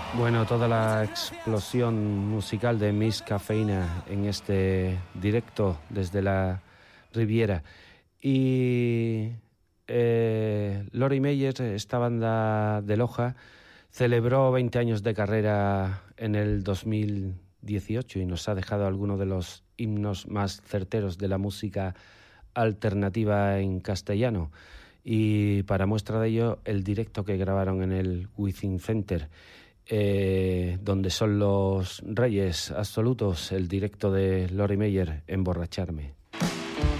Bueno, toda la explosión musical de Miss Cafeína en este directo desde la Riviera. Y Lori Meyers, esta banda de Loja, celebró 20 años de carrera en el 2018 y nos ha dejado algunos de los himnos más certeros de la música alternativa en castellano. Y para muestra de ello, el directo que grabaron en el Within Center, donde son los reyes absolutos, el directo de Lori Meyer, Emborracharme.